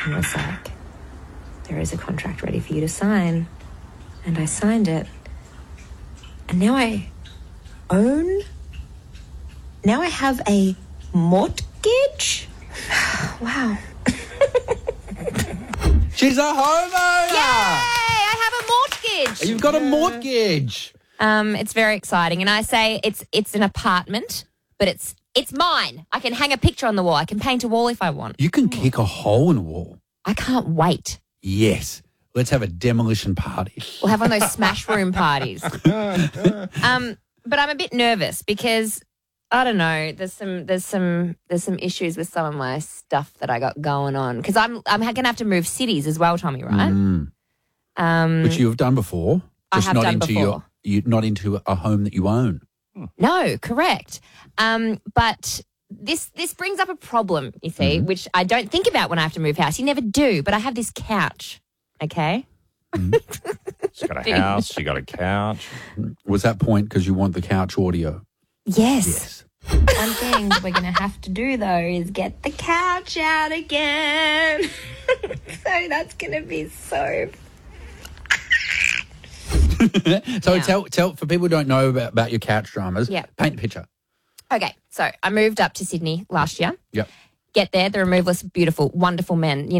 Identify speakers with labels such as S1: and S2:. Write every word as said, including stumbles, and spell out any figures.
S1: and was like, there is a contract ready for you to sign. And I signed it. And now I own, now I have a mortgage. Wow.
S2: She's a homeowner.
S3: Yay! I have a mortgage.
S2: You've got a mortgage.
S3: Um, it's very exciting, and I say it's it's an apartment, but it's it's mine. I can hang a picture on the wall. I can paint a wall if I want.
S2: You can kick a hole in a wall.
S3: I can't wait.
S2: Yes. Let's have a demolition party.
S3: We'll have one of those smash room parties. um, but I'm a bit nervous because I don't know. There's some there's some there's some issues with some of my stuff that I got going on because I'm I'm going to have to move cities as well, Tommy. Right?
S2: Mm.
S3: Um,
S2: Which you've done before.
S3: I
S2: Just
S3: have
S2: not
S3: done
S2: into
S3: before.
S2: Your, you, not into a home that you own.
S3: No, correct. Um, but this this brings up a problem, you see,
S2: Mm-hmm.
S3: which I don't think about when I have to move house. You never do, but I have this couch, okay?
S4: She's got a house. She got a couch.
S2: Was that point because you want the couch audio?
S3: Yes.
S2: Yes.
S1: One thing we're going to have to do, though, is get the couch out again. So that's going to be so...
S2: So
S3: Yeah.
S2: tell tell for people who don't know about, about your couch dramas,
S3: Yeah.
S2: paint the picture.
S3: Okay, so I moved up to Sydney last year.
S2: Yep.
S3: Get there, the removalists, beautiful, wonderful men. You